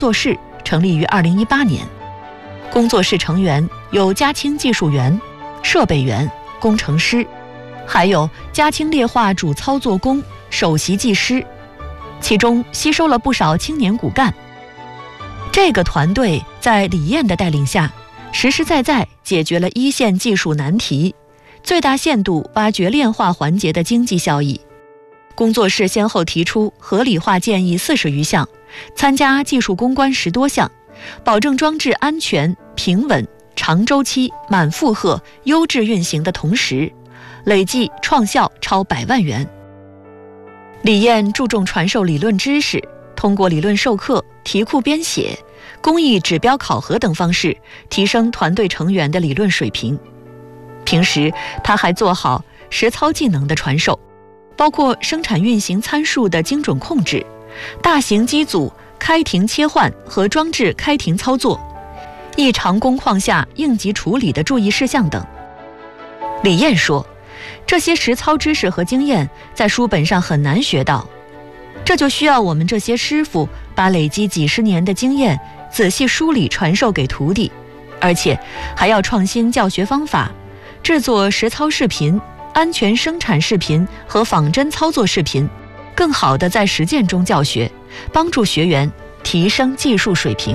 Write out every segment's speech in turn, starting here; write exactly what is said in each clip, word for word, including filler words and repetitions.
作室成立于二零一八年，工作室成员有嘉清技术员、设备员、工程师，还有嘉清劣化主操作工、首席技师，其中吸收了不少青年骨干。这个团队在李燕的带领下，实实在在解决了一线技术难题，最大限度挖掘炼化环节的经济效益。工作室先后提出合理化建议四十余项，参加技术攻关十多项，保证装置安全、平稳、长周期、满负荷、优质运行的同时，累计创效超百万元。李燕注重传授理论知识，通过理论授课、题库编写、工艺指标考核等方式，提升团队成员的理论水平。平时，他还做好实操技能的传授，包括生产运行参数的精准控制、大型机组开停切换和装置开停操作、异常工况下应急处理的注意事项等。李燕说，这些实操知识和经验在书本上很难学到，这就需要我们这些师傅把累积几十年的经验仔细梳理传授给徒弟，而且还要创新教学方法，制作实操视频、安全生产视频和仿真操作视频，更好地在实践中教学，帮助学员提升技术水平。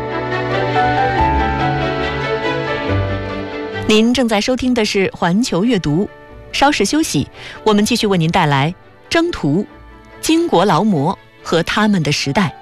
您正在收听的是环球阅读，稍事休息，我们继续为您带来征途、巾帼劳模和他们的时代。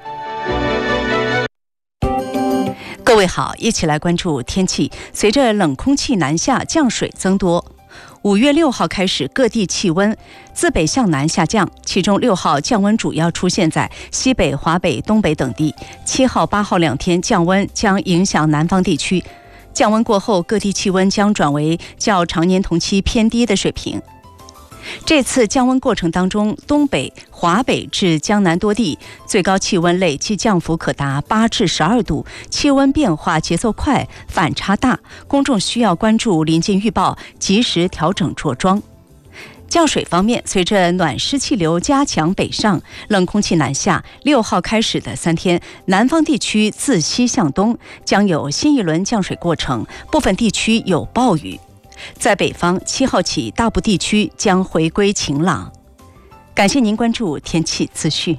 各位好，一起来关注天气。随着冷空气南下，降水增多。五月六号开始，各地气温自北向南下降，其中六号降温主要出现在西北、华北、东北等地。七号、八号两天降温将影响南方地区。降温过后，各地气温将转为较常年同期偏低的水平。这次降温过程当中，东北、华北至江南多地最高气温累计降幅可达八至十二度，气温变化节奏快，反差大，公众需要关注临近预报，及时调整着装。降水方面，随着暖湿气流加强北上，冷空气南下，六号开始的三天，南方地区自西向东将有新一轮降水过程，部分地区有暴雨。在北方，七号起大部地区将回归晴朗。感谢您关注天气资讯。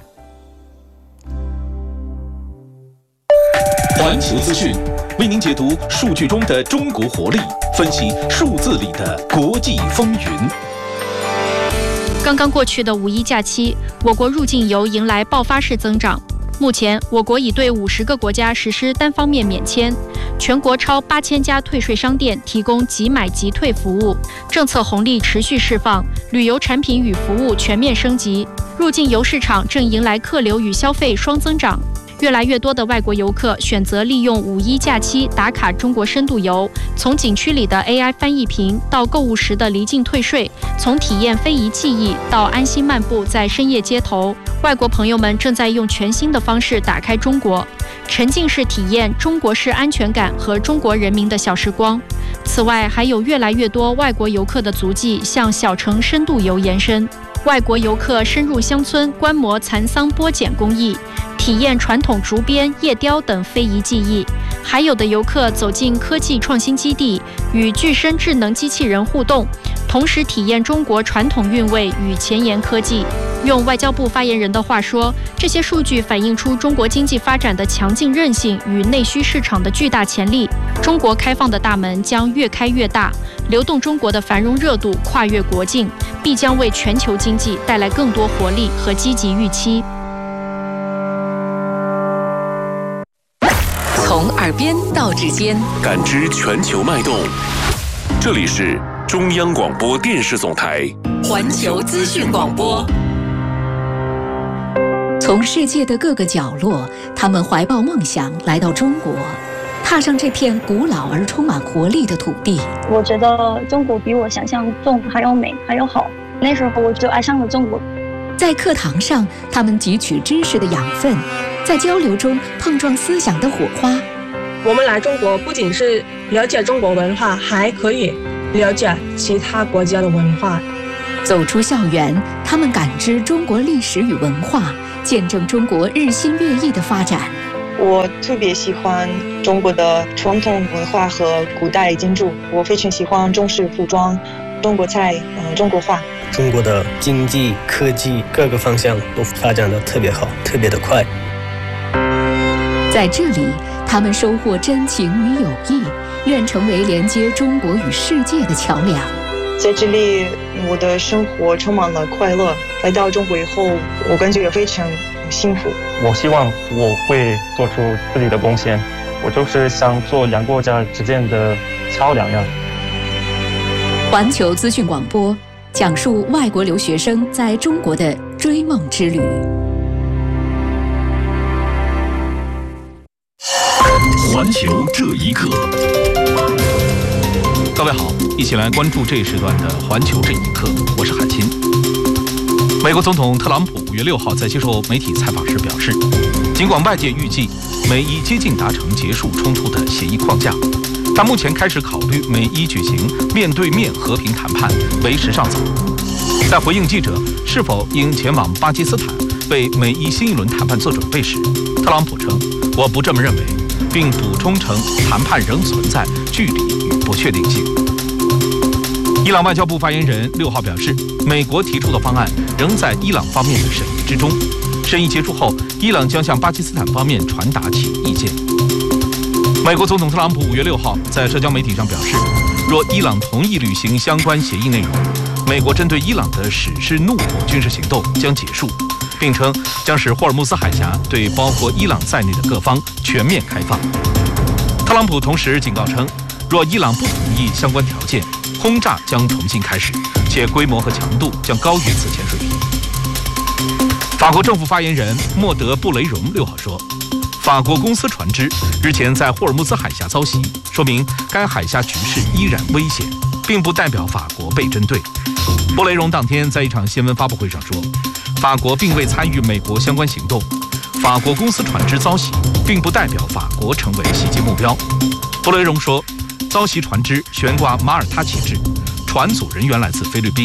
环球资讯为您解读数据中的中国活力，分析数字里的国际风云。 刚刚过去的五一假期，我国入境游迎来爆发式增长。目前，我国已对五十个国家实施单方面免签，全国超八千家退税商店提供即买即退服务，政策红利持续释放，旅游产品与服务全面升级，入境游市场正迎来客流与消费双增长。越来越多的外国游客选择利用五一假期打卡中国深度游，从景区里的 A I 翻译屏到购物时的离境退税，从体验非遗技艺到安心漫步在深夜街头，外国朋友们正在用全新的方式打开中国，沉浸式体验中国式安全感和中国人民的小时光。此外，还有越来越多外国游客的足迹向小城深度游延伸，外国游客深入乡村观摩蚕桑剥茧工艺，体验传统竹编、叶雕等非遗技艺，还有的游客走进科技创新基地，与具身智能机器人互动，同时体验中国传统韵味与前沿科技。用外交部发言人的话说，这些数据反映出中国经济发展的强劲韧性与内需市场的巨大潜力。中国开放的大门将越开越大，流动中国的繁荣热度跨越国境，必将为全球经济带来更多活力和积极预期。 从耳边到指尖， 感知全球脉动。这里是中央广播电视总台环球资讯广播。 从世界的各个角落，他们怀抱梦想来到中国，踏上这片古老而充满活力的土地。 我觉得中国比我想象中还要美，还要好。那时候我就爱上了中国。 在课堂上，他们汲取知识的养分，在交流中碰撞思想的火花。 我们来中国不仅是了解中国文化，还可以了解其他国家的文化。 走出校园，他们感知中国历史与文化，见证中国日新月异的发展。 我特别喜欢中国的传统文化和古代建筑，我非常喜欢中式服装、中国菜、呃、中国画。 中国的经济、科技各个方向都发展得特别好，特别的快。 在这里，他们收获真情与友谊，愿成为连接中国与世界的桥梁。 在这里，我的生活充满了快乐。来到中国以后，我感觉非常幸福。 我希望我会做出自己的贡献，我就是想做两国家之间的桥梁呀。 环球资讯广播讲述外国留学生在中国的追梦之旅。 环球这一刻，各位好，一起来关注这一时段的环球这一刻，我是海清。美国总统特朗普五月六号在接受媒体采访时表示，尽管外界预计美伊接近达成结束冲突的协议框架，但目前开始考虑美伊举行面对面和平谈判为时尚早。在回应记者是否应前往巴基斯坦为美伊新一轮谈判做准备时，特朗普称：“我不这么认为。”并补充称，谈判仍存在距离与不确定性。伊朗外交部发言人六号表示，美国提出的方案仍在伊朗方面的审议之中。审议结束后，伊朗将向巴基斯坦方面传达其意见。美国总统特朗普五月六号在社交媒体上表示，若伊朗同意履行相关协议内容，美国针对伊朗的史诗怒火军事行动将结束。并称将使霍尔木兹海峡对包括伊朗在内的各方全面开放。特朗普同时警告称，若伊朗不同意相关条件，轰炸将重新开始，且规模和强度将高于此前水平。法国政府发言人莫德布雷荣六号说，法国公司船只日前在霍尔木兹海峡遭袭，说明该海峡局势依然危险，并不代表法国被针对。布雷荣当天在一场新闻发布会上说，法国并未参与美国相关行动，法国公司船只遭袭，并不代表法国成为袭击目标。布雷荣说，遭袭船只悬挂马耳他旗驶，船组人员来自菲律宾。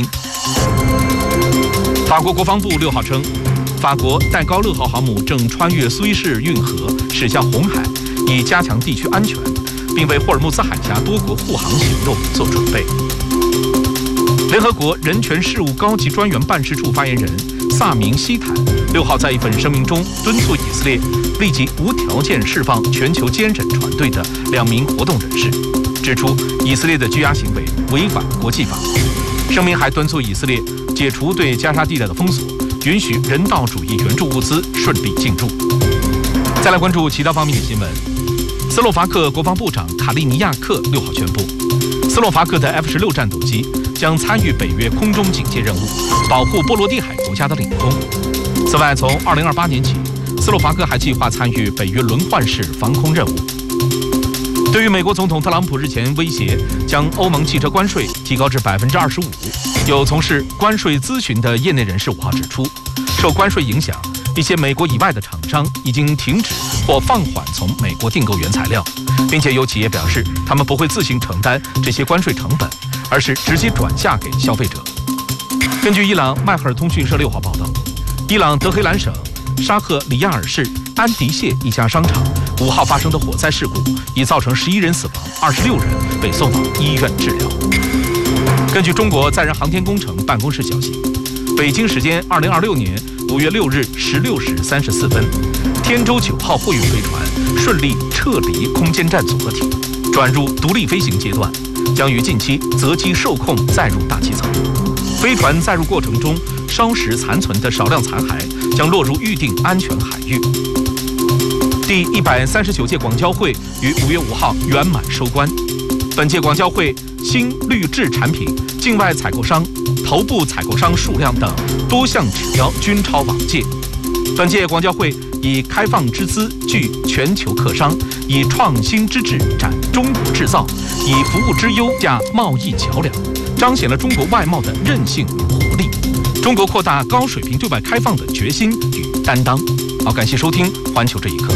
法国国防部六号称，法国戴高乐号航母正穿越苏伊士运河驶向红海，以加强地区安全，并为霍尔木兹海峡多国护航行动做准备。联合国人权事务高级专员办事处发言人萨明希坦六号在一份声明中敦促以色列立即无条件释放全球监审团队的两名活动人士，指出以色列的拘押行为违反国际法。声明还敦促以色列解除对加沙地带的封锁，允许人道主义援助物资顺利进入。再来关注其他方面的新闻。斯洛伐克国防部长卡利尼亚克六号宣布，斯洛伐克的 F 十六战斗机将参与北约空中警戒任务，保护波罗的海国家的领空。此外，从二零二八年起，斯洛伐克还计划参与北约轮换式防空任务。对于美国总统特朗普日前威胁将欧盟汽车关税提高至百分之二十五，有从事关税咨询的业内人士五号指出，受关税影响，一些美国以外的厂商已经停止或放缓从美国订购原材料，并且有企业表示，他们不会自行承担这些关税成本，而是直接转嫁给消费者。根据伊朗迈赫尔通讯社六号报道，伊朗德黑兰省沙赫里亚尔市安迪谢一家商场五号发生的火灾事故，已造成十一人死亡，二十六人被送往医院治疗。根据中国载人航天工程办公室消息，北京时间二零二六年五月六日十六时三十四分，天舟九号货运飞船顺利撤离空间站组合体，转入独立飞行阶段，将于近期择机受控载入大气层。飞船载入过程中烧蚀残存的少量残骸将落入预定安全海域。第一百三十九届广交会于五月五号圆满收官。本届广交会新绿质产品境外采购商、头部采购商数量等多项指标均超往届。本届广交会以开放之姿聚全球客商，以创新之智展中国制造，以服务之优架贸易桥梁，彰显了中国外贸的韧性与活力，中国扩大高水平对外开放的决心与担当。好，感谢收听《环球这一刻》。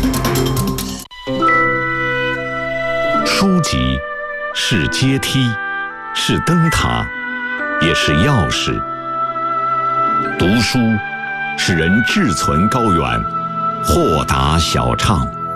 书籍是阶梯，是灯塔，也是钥匙。读书使人志存高远， 豁达小畅。